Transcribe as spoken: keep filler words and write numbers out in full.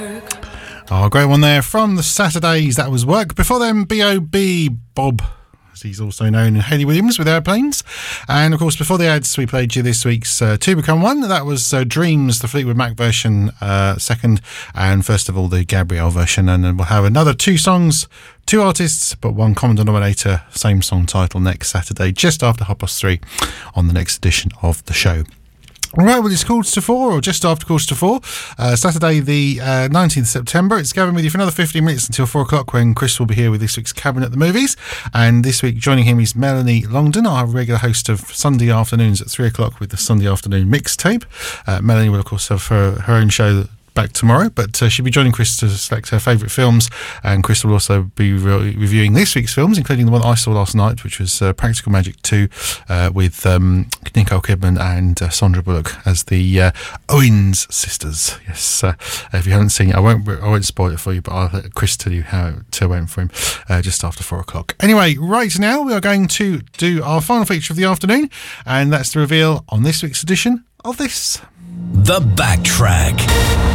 Oh, great one there from the Saturdays. That was Work. Before them, B O B, Bob, as he's also known, and Hayley Williams with Airplanes. And, of course, before the ads, we played you this week's uh, Two Become One. That was uh, Dreams, the Fleetwood Mac version, uh, second. And, first of all, the Gabrielle version. And then we'll have another two songs, two artists, but one common denominator, same song title next Saturday, just after half past three on the next edition of the show. All right, well, it's quarter to four, or just after quarter to four, uh, Saturday the uh, nineteenth of September. It's Gavin with you for another fifteen minutes until four o'clock, when Chris will be here with this week's Cabin at the Movies. And this week, joining him is Melanie Longdon, our regular host of Sunday afternoons at three o'clock with the Sunday afternoon mixtape. Uh, Melanie will, of course, have her, her own show back tomorrow, but uh, she'll be joining Chris to select her favourite films, and Chris will also be re- reviewing this week's films, including the one I saw last night, which was uh, Practical Magic two, uh, with um, Nicole Kidman and uh, Sandra Bullock as the uh, Owens sisters. Yes, uh, if you haven't seen it, I won't I won't spoil it for you, but I'll let Chris tell you how it went for him uh, just after four o'clock. Anyway, right now we are going to do our final feature of the afternoon, and that's the reveal on this week's edition of this. The Backtrack.